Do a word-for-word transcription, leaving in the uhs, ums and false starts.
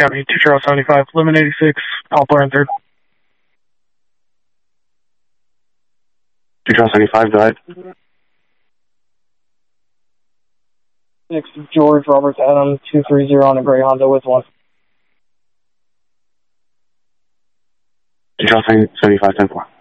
County, two Charles seventy-five, eleven eighty-six, Poplar and third. two Charles seventy-five, go ahead. six George Roberts Adam, two three zero on a gray Honda with one. two Charles seventy-five, ten four.